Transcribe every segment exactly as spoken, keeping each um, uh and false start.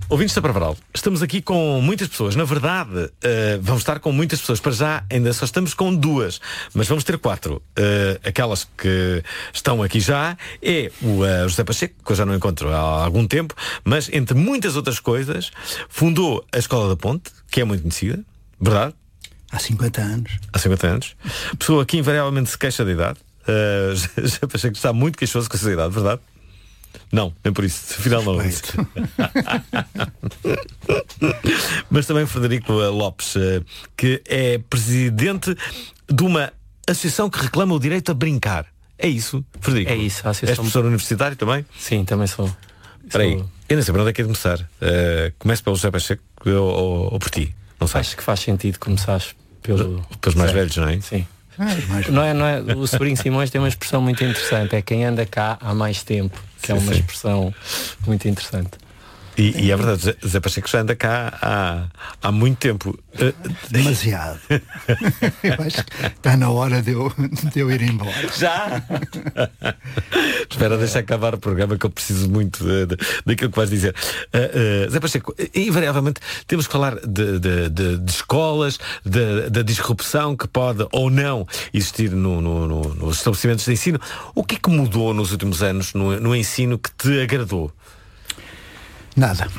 Ouvintes da Parvaral, estamos aqui com muitas pessoas. Na verdade, uh, vamos estar com muitas pessoas. Para já, ainda só estamos com duas, mas vamos ter quatro. Uh, aquelas que estão aqui já é o uh, José Pacheco, que eu já não encontro há algum tempo, mas entre muitas outras coisas, fundou a Escola da Ponte, que é muito conhecida, verdade? Há cinquenta anos. Há cinquenta anos. Pessoa que invariavelmente se queixa da idade. Uh, José Pacheco está muito queixoso com a sua idade, verdade? Não, nem por isso, afinal não. Mas também Frederico Lopes, que é presidente de uma associação que reclama o direito a brincar. É isso, Frederico? É isso, a associação... És professor universitário também? Sim, também sou. Espera aí, sou... eu não sei para onde é que é de começar. Uh, começo pelo José Pacheco ou, ou, ou por ti? Não sei. Acho que faz sentido começares pelo... pelos mais velhos, não é? Sim. Não é, não é, o Sobrinho Simões tem uma expressão muito interessante, é quem anda cá há mais tempo, que sim, é uma sim. expressão muito interessante. E, e é verdade, Zé Pacheco já anda cá há, há muito tempo. Demasiado. Eu acho que está na hora de eu, de eu ir embora. Já? Espera, deixa acabar o programa, que eu preciso muito de, de, daquilo que vais dizer. Uh, uh, Zé Pacheco, invariavelmente temos que falar de, de, de, de escolas, da disrupção que pode ou não existir no, no, no, nos estabelecimentos de ensino. O que é que mudou nos últimos anos no, no ensino que te agradou? Nada.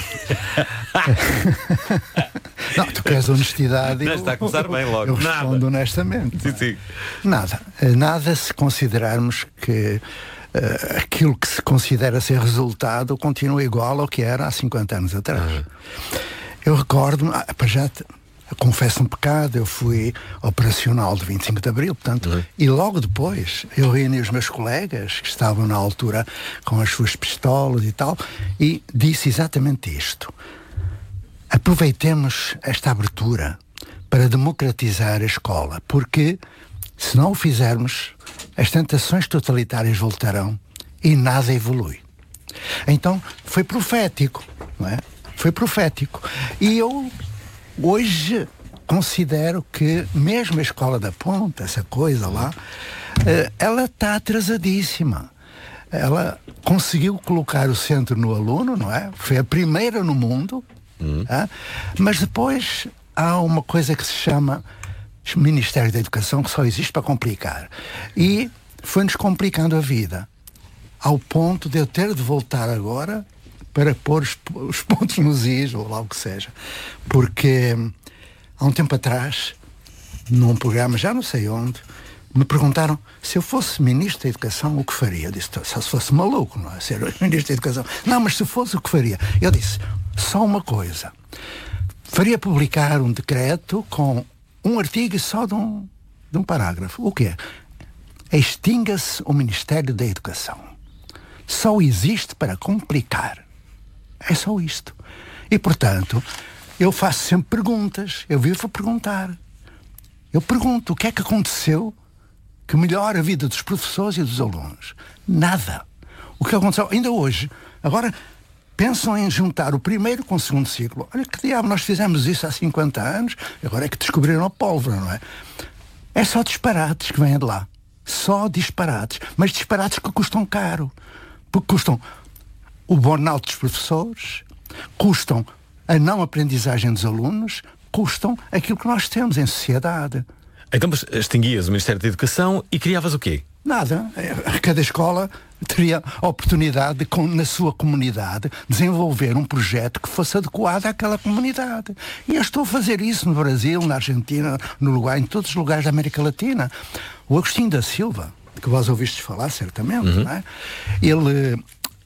Não, tu queres honestidade. Não, está a começar bem logo. Eu respondo Nada. honestamente. Sim, sim. Nada. Nada se considerarmos que uh, aquilo que se considera ser resultado continua igual ao que era há cinquenta anos atrás. Uhum. Eu recordo-me, ah, para já te, confesso um pecado, eu fui operacional de vinte e cinco de Abril, portanto, uhum. e logo depois eu reuni os meus colegas que estavam na altura com as suas pistolas e tal, e disse exatamente isto: aproveitemos esta abertura para democratizar a escola, porque se não o fizermos, as tentações totalitárias voltarão e nada evolui. Então foi profético, não é? Foi profético. E eu hoje considero que mesmo a Escola da Ponte, essa coisa lá, ela está atrasadíssima. Ela conseguiu colocar o centro no aluno, não é? Foi a primeira no mundo, uhum. é? Mas depois há uma coisa que se chama Ministério da Educação, que só existe para complicar. E foi-nos complicando a vida, ao ponto de eu ter de voltar agora para pôr os, os pontos nos is, ou lá o que seja. Porque há um tempo atrás, num programa, já não sei onde, me perguntaram se eu fosse Ministro da Educação, o que faria? Eu disse, só se fosse maluco, não é? Ser Ministro da Educação. Não, mas se fosse, o que faria? Eu disse, só uma coisa. Faria publicar um decreto com um artigo só de um, de um parágrafo. O quê? Extinga-se o Ministério da Educação. Só existe para complicar. É só isto. E, portanto, eu faço sempre perguntas. Eu vivo a perguntar. Eu pergunto o que é que aconteceu que melhora a vida dos professores e dos alunos. Nada. O que aconteceu ainda hoje. Agora, pensam em juntar o primeiro com o segundo ciclo. Olha que diabo, nós fizemos isso há cinquenta anos, agora é que descobriram a pólvora, não é? É só disparates que vêm de lá. Só disparates. Mas disparates que custam caro. Porque custam o burnout dos professores, custam a não aprendizagem dos alunos, custam aquilo que nós temos em sociedade. Então, mas extinguias o Ministério da Educação e criavas o quê? Nada. Cada escola teria a oportunidade de, na sua comunidade, desenvolver um projeto que fosse adequado àquela comunidade. E eu estou a fazer isso no Brasil, na Argentina, no Uruguai, em todos os lugares da América Latina. O Agostinho da Silva, que vós ouvistes falar, certamente, uhum. não é? Ele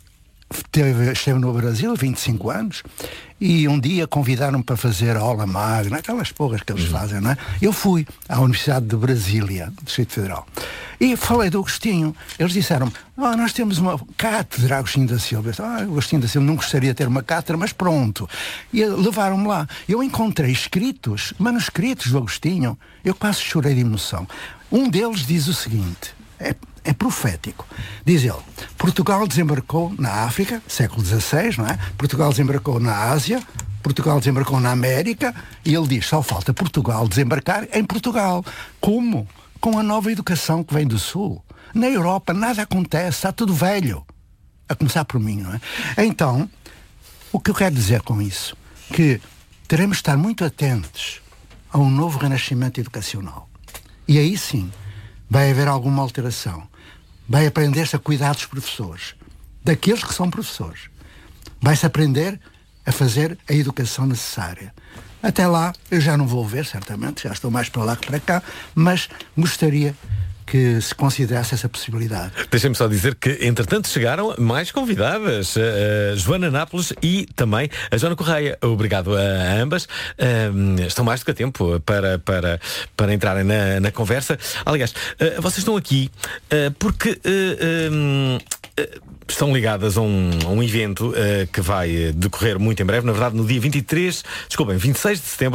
Teve, esteve no Brasil vinte e cinco anos e um dia convidaram-me para fazer a aula magna, aquelas porras que eles uhum. fazem, não é? Eu fui à Universidade de Brasília, do Distrito Federal, e falei do Agostinho. Eles disseram-me, oh, nós temos uma cátedra Agostinho da Silva. Eu disse, ah, Agostinho da Silva não gostaria de ter uma cátedra, mas pronto. E levaram-me lá. Eu encontrei escritos, manuscritos do Agostinho. Eu quase chorei de emoção. Um deles diz o seguinte, é É profético. Diz ele, Portugal desembarcou na África, século dezasseis, não é? Portugal desembarcou na Ásia, Portugal desembarcou na América, e ele diz, só falta Portugal desembarcar em Portugal. Como? Com a nova educação que vem do Sul. Na Europa nada acontece, está tudo velho. A começar por mim, não é? Então, O que eu quero dizer com isso? Que teremos de estar muito atentos a um novo renascimento educacional. E aí sim, vai haver alguma alteração. Vai aprender-se a cuidar dos professores, daqueles que são professores. Vai-se aprender a fazer a educação necessária. Até lá, eu já não vou ver, certamente, já estou mais para lá que para cá, mas gostaria que se considerasse essa possibilidade. Deixem-me só dizer que, entretanto, chegaram mais convidadas, a Joana Nápoles e também a Joana Correia. Obrigado a ambas. Um, estão mais do que a tempo para, para, para entrarem na, na conversa. Aliás, uh, vocês estão aqui uh, porque uh, um, uh, estão ligadas a um, a um evento uh, que vai decorrer muito em breve, na verdade no dia vinte e três, desculpem, vinte e seis de setembro.